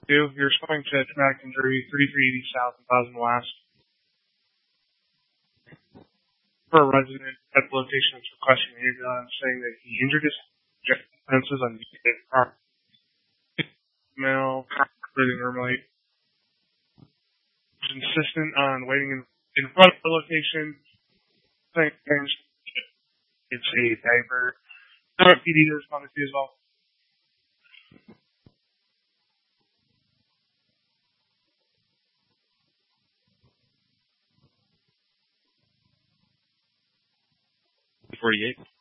You're responding to a traumatic injury, 3380 South and 1000 West. For a resident at the location that's requesting the ambulance, saying that he injured his fences on the car. Male, breathing normally. Was insistent on waiting in front of the location. Saying it's a diaper. PD responded to as well. $48.